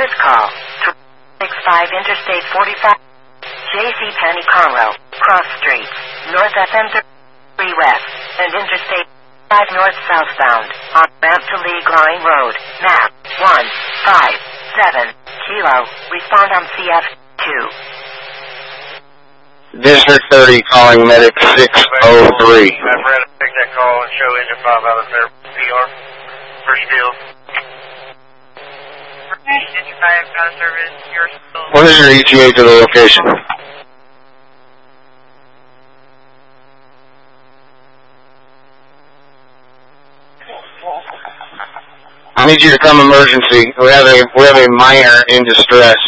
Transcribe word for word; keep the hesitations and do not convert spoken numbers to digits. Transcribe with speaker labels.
Speaker 1: Service call. six five Interstate forty-five. J C Penny Conroe. Cross Street. North F M thirty-three West. And Interstate five North southbound. On ramp to League Line Road. Map. one five seven. Kilo. Respond on C F two.
Speaker 2: District thirty calling medic six oh three.
Speaker 3: I've read to take that call and show engine five out of there. P R. First field. Engine five out of service. You're still.
Speaker 2: What is your E T A to the location? I need you to come emergency. We have a we have a minor in distress.